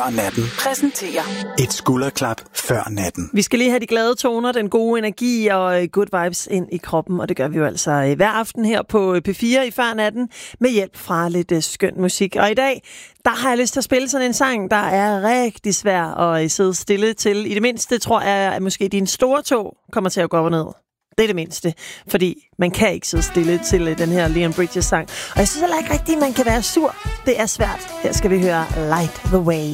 Natten præsenterer et skulderklap før natten. Vi skal lige have de glade toner, den gode energi og good vibes ind i kroppen, og det gør vi jo altså hver aften her på P4 i før natten med hjælp fra lidt skøn musik. Og i dag, der har jeg lyst til at spille sådan en sang, der er rigtig svær at sidde stille til. I det mindste tror jeg, at måske din store tog kommer til at gå op og ned. Det er det mindste, fordi man kan ikke sidde stille til den her Leon Bridges sang. Og jeg synes heller ikke rigtigt, at man kan være sur. Det er svært. Her skal vi høre Light the Way.